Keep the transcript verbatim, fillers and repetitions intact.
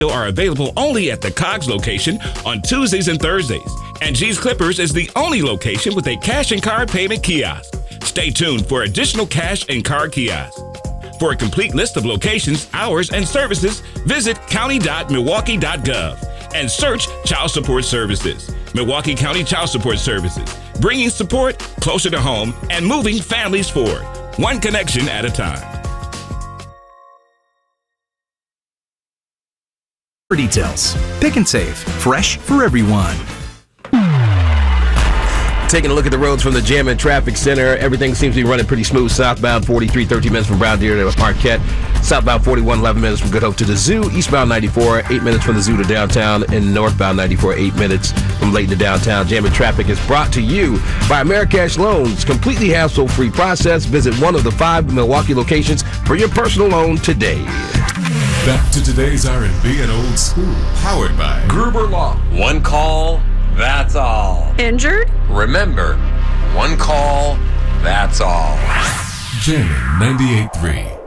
are available only at the Cogs location on Tuesdays and Thursdays. And G's Clippers is the only location with a cash and card payment kiosk. Stay tuned for additional cash and card kiosks. For a complete list of locations, hours, and services, visit county dot milwaukee dot gov and search Child Support Services. Milwaukee County Child Support Services, bringing support closer to home and moving families forward, one connection at a time. Details. Pick and Save. Fresh for everyone. Taking a look at the roads from the Jam and Traffic Center, everything seems to be running pretty smooth. Southbound forty-three, thirteen minutes from Brown Deer to Marquette. Southbound forty-one, eleven minutes from Good Hope to the Zoo. Eastbound ninety-four, eight minutes from the Zoo to downtown. And northbound ninety-four, eight minutes from Layton to downtown. Jam and Traffic is brought to you by Americash Loans. Completely hassle-free process. Visit one of the five Milwaukee locations for your personal loan today. Back to today's R and B and old school. Powered by Gruber Law. One call, that's all. Injured? Remember, one call, that's all. Jamming ninety-eight point three.